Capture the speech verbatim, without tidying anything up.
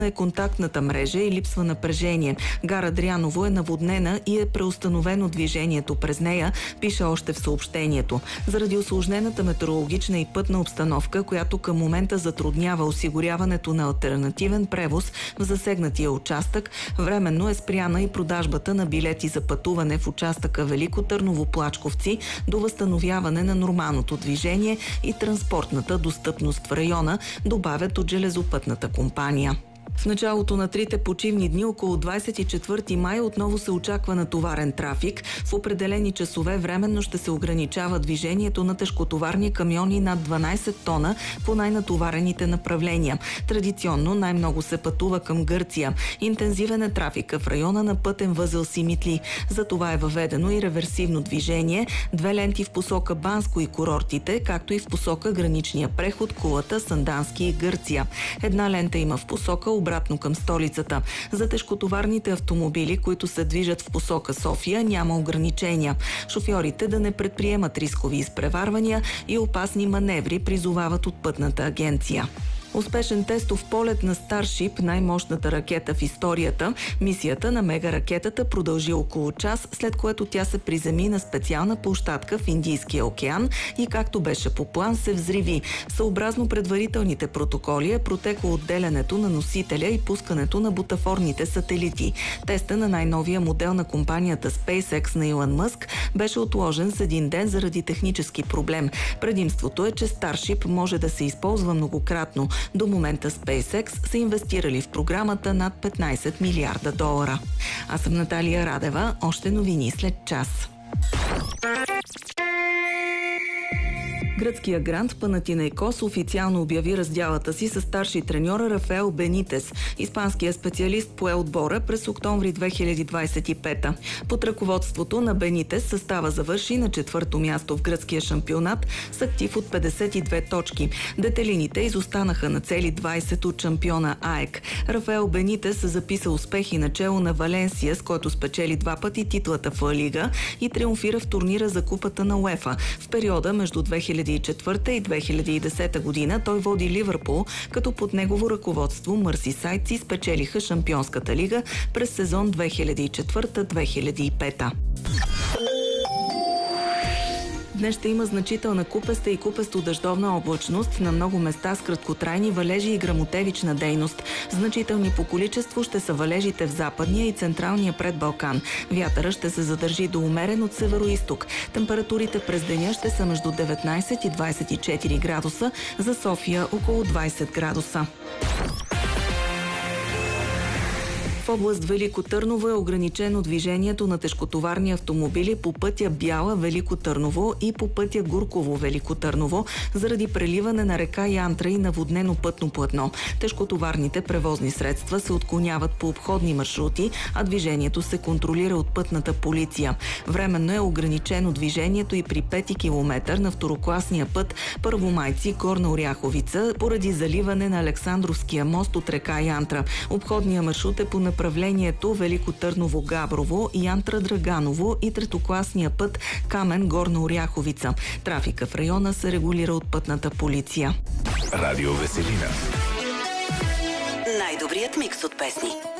е контактната мрежа и липсва напрежение. Гара Дряново е наводнена и е преустановено движението през нея, пише още в съобщението. Заради усложнената метеорологична и пътна обстановка, която към момента затруднява осигуряването на алтернативен превоз в засегнатия участък, временно е спряна и продажбата на билети за пътуване в участъка Велико Търново-Плачковци до възстановяване на нормалното движение и транспортната достъпност в района, добавят от железопътната компания. В началото на трите почивни дни, около двадесет и четвърти май, отново се очаква натоварен трафик. В определени часове временно ще се ограничава движението на тежкотоварни камиони над дванадесет тона по най-натоварените направления. Традиционно най-много се пътува към Гърция. Интензивен е трафика в района на пътен възел Симитли. За това е въведено и реверсивно движение. Две ленти в посока Банско и курортите, както и в посока граничния преход Кулата, Сандански и Гърция. Една лента има в посока обратно към столицата. За тежкотоварните автомобили, които се движат в посока София, няма ограничения. Шофьорите да не предприемат рискови изпреварвания и опасни маневри, призовават от пътната агенция. Успешен тестов полет на Старшип, най-мощната ракета в историята. Мисията на мегаракетата продължи около час, след което тя се приземи на специална площадка в Индийския океан и, както беше по план, се взриви. Съобразно предварителните протоколи е протекло отделянето на носителя и пускането на бутафорните сателити. Теста на най-новия модел на компанията SpaceX на Илон Мъск беше отложен с един ден заради технически проблем. Предимството е, че Старшип може да се използва многократно. До момента SpaceX са инвестирали в програмата над петнадесет милиарда долара. Аз съм Наталия Радева. Още новини след час. Гръцкия грант Панатинейкос официално обяви раздялата си с старши треньора Рафаел Бенитес. Испанският специалист пое отбора през октомври две хиляди двадесет и пета. Под ръководството на Бенитес състава завърши на четвърто място в гръцкия шампионат с актив от петдесет и две точки. Детелините изостанаха на цели двадесет от шампиона АЕК. Рафаел Бенитес записа успехи начело на Валенсия, с който спечели два пъти титлата в Ла Лига и триумфира в турнира за купата на УЕФА. В периода между две хиляди и четвърта и две хиляди и десета година той води Ливърпул, като под негово ръководство мърсисайдци спечелиха Шампионската лига през сезон две хиляди и четвърта - две хиляди и пета. Днес ще има значителна купеста и купесто-дъждовна облачност, на много места с краткотрайни валежи и гръмотевична дейност. Значителни по количество ще са валежите в западния и централния предбалкан. Вятъра ще се задържи до умерен от североизток. Температурите през деня ще са между деветнадесет и двадесет и четири градуса, за София около двадесет градуса. В област Велико Търново е ограничено движението на тежкотоварни автомобили по пътя Бяла Велико Търново и по пътя Гурково Велико Търново заради преливане на река Янтра и наводнено пътно платно. Тежкотоварните превозни средства се отклоняват по обходни маршрути, а движението се контролира от пътната полиция. Временно е ограничено движението и при пети километър на второкласния път Първомайци Горна Оряховица поради заливане на Александровския мост от река Янтра. Обходният маршрут е по направлението Велико Търново-Габрово, Янтра-Драганово и третокласния път Камен Горна Оряховица. Трафика в района се регулира от пътната полиция. Радио Веселина. Най-добрият микс от песни.